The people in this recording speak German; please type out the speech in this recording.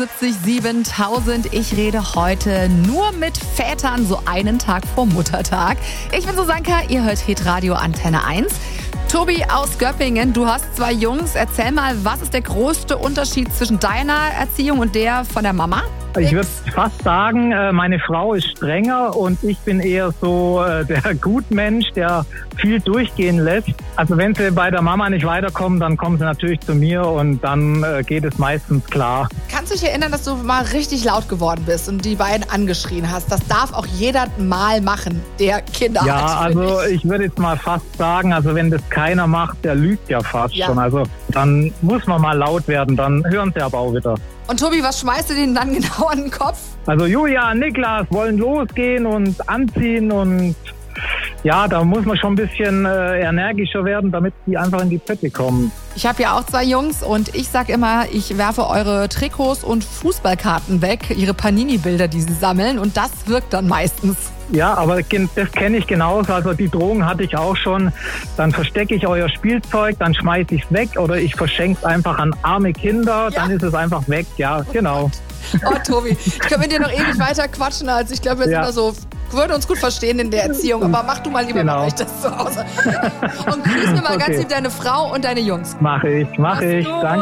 70.000. Ich rede heute nur mit Vätern, so einen Tag vor Muttertag. Ich bin Susanka, ihr hört Hitradio Antenne 1. Tobi aus Göppingen, du hast 2 Jungs. Erzähl mal, was ist der größte Unterschied zwischen deiner Erziehung und der von der Mama? Ich würde fast sagen, meine Frau ist strenger und ich bin eher so der Gutmensch, der viel durchgehen lässt. Also wenn sie bei der Mama nicht weiterkommen, dann kommen sie natürlich zu mir und dann geht es meistens klar. Kannst du dich erinnern, dass du mal richtig laut geworden bist und die beiden angeschrien hast? Das darf auch jeder mal machen, der Kinder hat. Ja, also ich würde jetzt mal fast sagen, also wenn das keiner macht, der lügt ja fast schon. Also dann muss man mal laut werden, dann hören sie aber auch wieder. Und Tobi, was schmeißt du denen dann genau an den Kopf? Also Julia, Niklas wollen losgehen und anziehen und ja, da muss man schon ein bisschen energischer werden, damit die einfach in die Pötte kommen. Ich habe ja auch 2 Jungs und ich sag immer, ich werfe eure Trikots und Fußballkarten weg, ihre Panini-Bilder, die sie sammeln, und das wirkt dann meistens. Ja, aber das kenne ich genauso. Also die Drohung hatte ich auch schon. Dann verstecke ich euer Spielzeug, dann schmeiße ich es weg oder ich verschenke es einfach an arme Kinder, dann ist es einfach weg. Ja, genau. Oh, Tobi, ich kann mit dir noch ewig weiter quatschen. Also ich glaube, wir sind da so, würden uns gut verstehen in der Erziehung. Aber mach du mal lieber bei euch das zu Hause. Und grüß mir mal ganz lieb deine Frau und deine Jungs. Mach ich. Danke.